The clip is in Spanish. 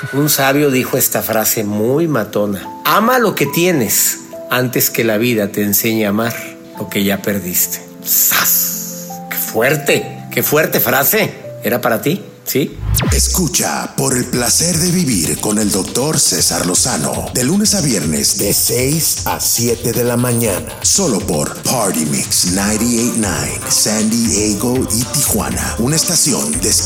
Un sabio dijo esta frase muy matona: ama lo que tienes antes que la vida te enseñe a amar lo que ya perdiste. ¡Sas! ¡Qué fuerte frase! ¿Era para ti? ¿Sí? Escucha Por el placer de vivir con el Dr. César Lozano, de lunes a viernes de 6 a 7 de la mañana, solo por Party Mix 98.9, San Diego y Tijuana, una estación de